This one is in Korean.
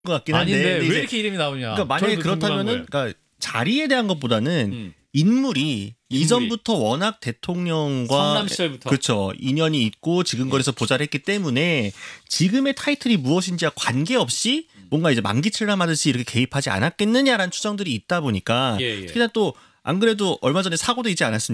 것 같긴 아닌데 한데. 왜 이제 이렇게 이름이 나오냐? 그러니까 만약에 저는 궁금한 그렇다면은 거예요. 그러니까 자리에 대한 것보다는 인물이 이전부터 워낙 대통령과 성남 시절부터. 그렇죠. 인연이 있고 지근거리에서 보좌를 했기 때문에 지금의 타이틀이 무엇인지와 관계없이 뭔가 이제 만기칠람하듯이 이렇게 개입하지 않았겠느냐라는 추정들이 있다 보니까 예, 예. 특히나 또 안 그래도 얼마 전에 사고도 있지 않았습니까?